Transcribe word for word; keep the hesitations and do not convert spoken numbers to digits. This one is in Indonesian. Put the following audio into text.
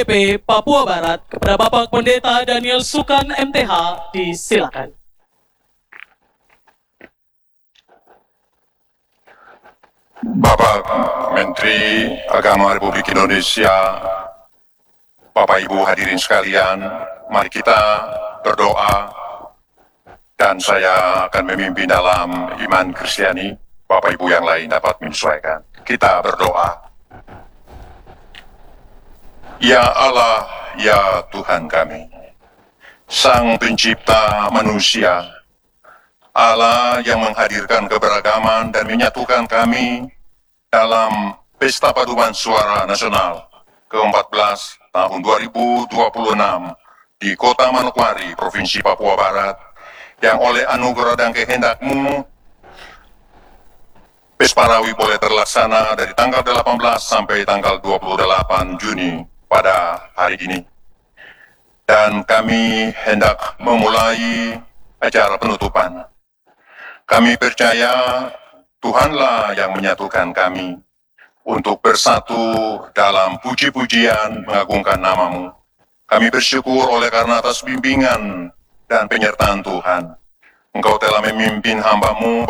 P Papua Barat kepada Bapak Pendeta Daniel Sukan M T H disilakan. Bapak Menteri Agama Republik Indonesia, Bapak Ibu hadirin sekalian, mari kita berdoa dan saya akan memimpin dalam iman Kristiani. Bapak Ibu yang lain dapat menyesuaikan. Kita berdoa. Ya Allah, ya Tuhan kami, Sang Pencipta manusia, Allah yang menghadirkan keberagaman dan menyatukan kami dalam Pesta Paduan Suara Nasional ke empat belas tahun dua ribu dua puluh enam di Kota Manokwari, Provinsi Papua Barat, yang oleh anugerah dan kehendak-Mu, Pesparawi boleh terlaksana dari tanggal delapan belas sampai tanggal dua puluh delapan Juni pada hari ini. Dan kami hendak memulai acara penutupan. Kami percaya Tuhanlah yang menyatukan kami untuk bersatu dalam puji-pujian mengagungkan nama-Mu. Kami bersyukur oleh karena atas bimbingan dan penyertaan Tuhan. Engkau telah memimpin hamba-Mu,